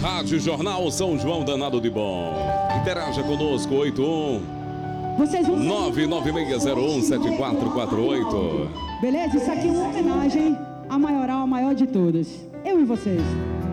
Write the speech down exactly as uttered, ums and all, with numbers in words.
Rádio Jornal São João Danado de Bom. Interaja conosco, oito um nove nove seis zero um sete quatro quatro oito. Beleza? Isso aqui é uma homenagem à maioral, a maior de todas. Eu e vocês.